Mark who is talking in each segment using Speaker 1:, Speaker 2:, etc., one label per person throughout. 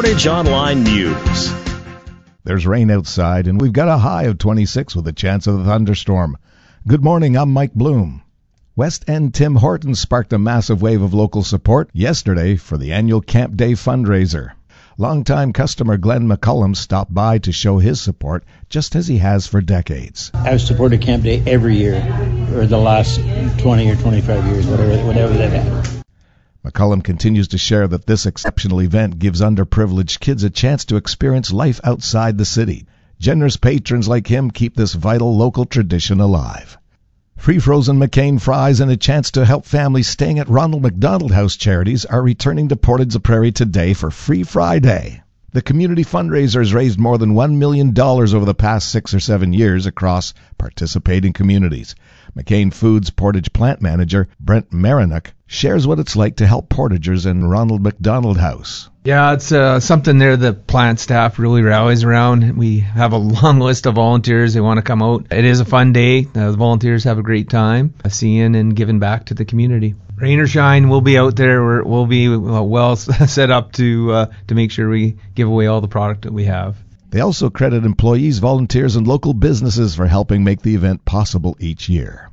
Speaker 1: Portage Online News.
Speaker 2: There's rain outside, and we've got a high of 26 with a chance of a thunderstorm. Good morning, I'm Mike Bloom. West End Tim Hortons sparked a massive wave of local support yesterday for the annual Camp Day fundraiser. Longtime customer Glenn McCullum stopped by to show his support, just as he has for decades.
Speaker 3: I've supported Camp Day every year, or the last 20 or 25 years, whatever they've had.
Speaker 2: McCullum continues to share that this exceptional event gives underprivileged kids a chance to experience life outside the city. Generous patrons like him keep this vital local tradition alive. Free frozen McCain fries and a chance to help families staying at Ronald McDonald House charities are returning to Portage-la-Prairie today for Free Friday. The community fundraiser has raised more than $1 million over the past 6 or 7 years across participating communities. McCain Foods Portage plant manager Brent Marinock shares what it's like to help Portagers in Ronald McDonald House.
Speaker 4: Yeah, it's something there the plant staff really rallies around. We have a long list of volunteers who want to come out. It is a fun day. The volunteers have a great time seeing and giving back to the community. Rain or shine, we'll be out there. We'll be well set up to make sure we give away all the product that we have.
Speaker 2: They also credit employees, volunteers, and local businesses for helping make the event possible each year.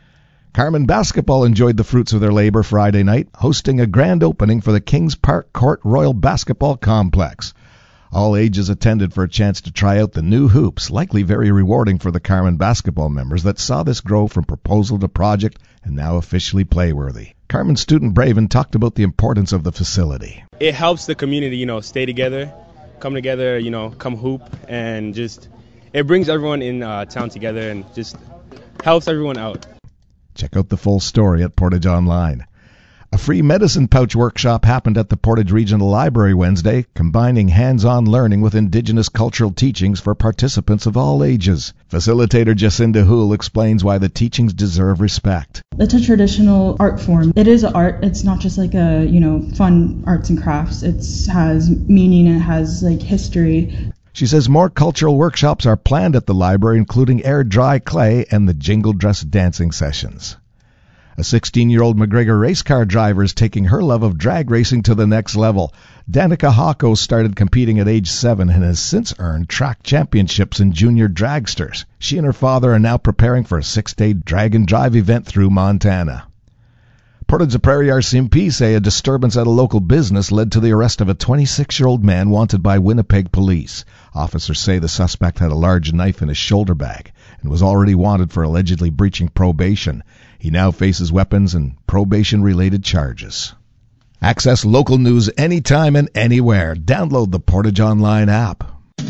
Speaker 2: Carman Basketball enjoyed the fruits of their labor Friday night, hosting a grand opening for the Kings Park Court Royal Basketball Complex. All ages attended for a chance to try out the new hoops, likely very rewarding for the Carman basketball members that saw this grow from proposal to project and now officially playworthy. Carman student Braven talked about the importance of the facility.
Speaker 5: It helps the community, stay together, come together, come hoop, and just it brings everyone in town together and just helps everyone out.
Speaker 2: Check out the full story at Portage Online. A free medicine pouch workshop happened at the Portage Regional Library Wednesday, combining hands-on learning with Indigenous cultural teachings for participants of all ages. Facilitator Jacinda Houle explains why the teachings deserve respect.
Speaker 6: It's a traditional art form. It is an art. It's not just like a, fun arts and crafts. It has meaning and it has history.
Speaker 2: She says more cultural workshops are planned at the library, including air-dry clay and the jingle dress dancing sessions. A 16-year-old McGregor race car driver is taking her love of drag racing to the next level. Danica Hawko started competing at age 7 and has since earned track championships in junior dragsters. She and her father are now preparing for a 6-day drag and drive event through Montana. Portage-la-Prairie RCMP say a disturbance at a local business led to the arrest of a 26-year-old man wanted by Winnipeg police. Officers say the suspect had a large knife in his shoulder bag and was already wanted for allegedly breaching probation. He now faces weapons and probation-related charges. Access local news anytime and anywhere. Download the Portage Online app.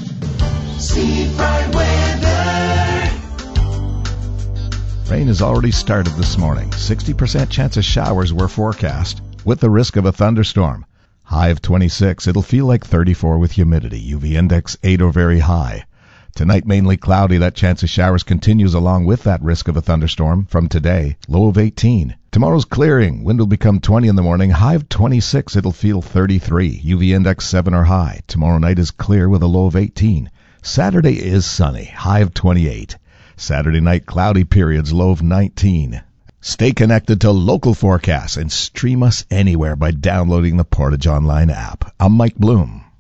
Speaker 7: Seafront weather.
Speaker 2: Rain has already started this morning. 60% chance of showers were forecast, with the risk of a thunderstorm. High of 26. It'll feel like 34 with humidity. UV index 8 or very high. Tonight mainly cloudy. That chance of showers continues along with that risk of a thunderstorm from today. Low of 18. Tomorrow's clearing. Wind will become 20 in the morning. High of 26. It'll feel 33. UV index 7 or high. Tomorrow night is clear with a low of 18. Saturday is sunny. High of 28. Saturday night cloudy periods. Low of 19. Stay connected to local forecasts and stream us anywhere by downloading the Portage Online app. I'm Mike Bloom.